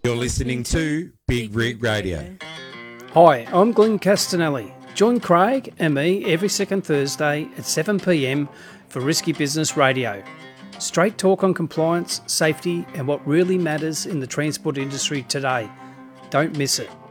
You're listening to Big Rig Radio. Hi, I'm Glenn Castanelli. Join Craig and me every second Thursday at 7 p.m. for Risky Business Radio. Straight talk on compliance, safety and what really matters in the transport industry today. Don't miss it.